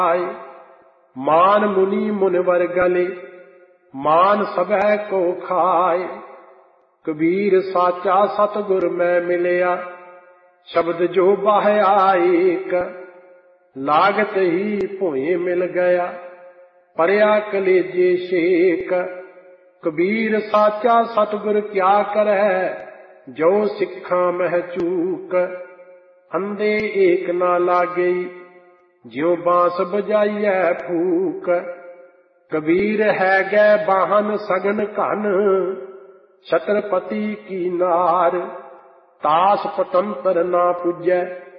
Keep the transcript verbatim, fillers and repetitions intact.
मान मुनि मुनिवर गले मान सबह को खाए। कबीर साचा सतगुर मैं मिलिया शब्द जो बाह्या एक। लागत ही भोए मिल गया परया कलेजे शेक। कबीर साचा सतगुर क्या करे जो सिखा मह चूक। अंधे एक ना लागे ज्यों बांस बजाइए फूक। कबीर है गै बाहन सगन घन छत्रपति की नार। तास पतंतर ना पुजै